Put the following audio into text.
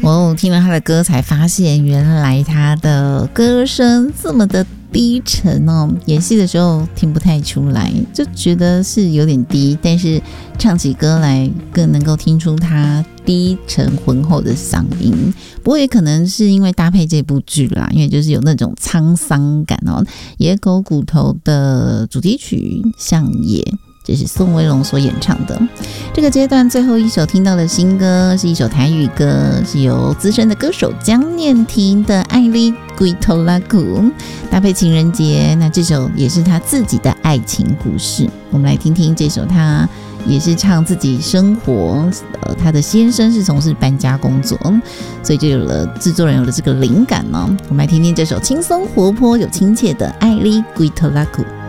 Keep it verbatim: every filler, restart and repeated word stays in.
哦，听了他的歌才发现，原来他的歌声这么的低沉哦，演戏的时候听不太出来，就觉得是有点低，但是唱起歌来更能够听出他低沉浑厚的嗓音。不过也可能是因为搭配这部剧啦，因为就是有那种沧桑感哦。野狗骨头的主题曲《向野》，这是宋威龙所演唱的。这个阶段最后一首听到的新歌是一首台语歌，是由资深的歌手江念婷的《爱你归头拉苦》搭配情人节，那这首也是他自己的爱情故事。我们来听听这首，他也是唱自己生活，呃，他的先生是从事搬家工作，所以就有了制作人有了这个灵感呢、哦。我们来听听这首轻松活泼有亲切的《爱你归头拉苦》。